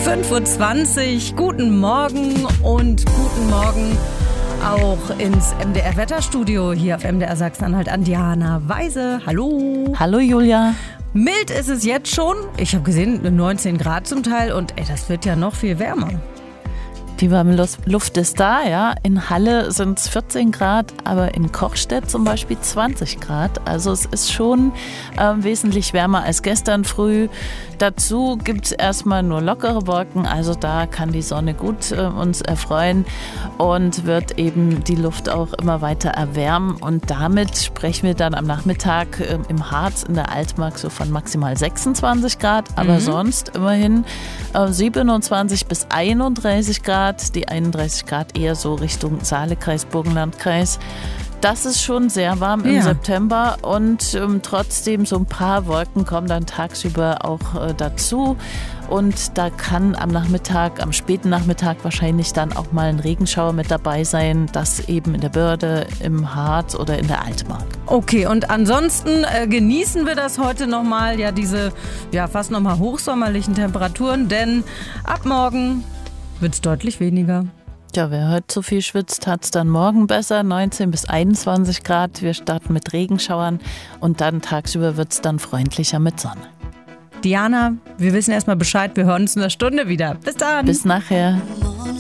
5:20 Uhr, guten Morgen und guten Morgen auch ins MDR-Wetterstudio hier auf MDR Sachsen-Anhalt an Diana Weise. Hallo. Hallo Julia. Mild ist es jetzt schon. Ich habe gesehen, 19 Grad zum Teil und das wird ja noch viel wärmer. Die warme Luft ist da, ja. In Halle sind es 14 Grad, aber in Kochstedt zum Beispiel 20 Grad. Also es ist schon wesentlich wärmer als gestern früh. Dazu gibt es erstmal nur lockere Wolken, also da kann die Sonne gut uns erfreuen und wird eben die Luft auch immer weiter erwärmen. Und damit sprechen wir dann am Nachmittag im Harz in der Altmark so von maximal 26 Grad, aber sonst immerhin 27 bis 31 Grad. Die 31 Grad eher so Richtung Saalekreis, Burgenlandkreis. Das ist schon sehr warm im September und trotzdem so ein paar Wolken kommen dann tagsüber auch dazu. Und da kann am Nachmittag, am späten Nachmittag wahrscheinlich dann auch mal ein Regenschauer mit dabei sein. Das eben in der Börde, im Harz oder in der Altmark. Okay, und ansonsten genießen wir das heute nochmal, diese fast nochmal hochsommerlichen Temperaturen, denn ab morgen wird es deutlich weniger. Ja, wer heute so viel schwitzt, hat es dann morgen besser, 19 bis 21 Grad. Wir starten mit Regenschauern und dann tagsüber wird es dann freundlicher mit Sonne. Diana, wir wissen erstmal Bescheid, wir hören uns in einer Stunde wieder. Bis dann. Bis nachher.